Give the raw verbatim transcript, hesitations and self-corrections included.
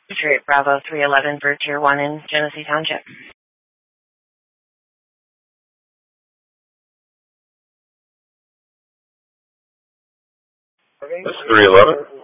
Detroit Bravo three eleven for Tier one in Genesee Township. This is three eleven.